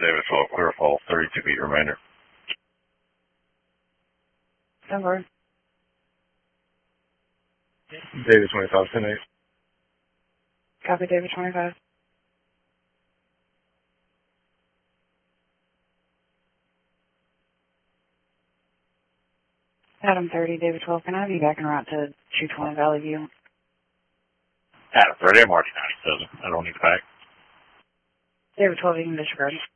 David 12, clear fall, 32 feet remainder. Over. David 25, 10-8. Copy, David 25. Adam 30, David 12. Can I have you back en route to 220 Valley View? Adam 30, I'm already 97. I don't need to back. David 12, you can disregard.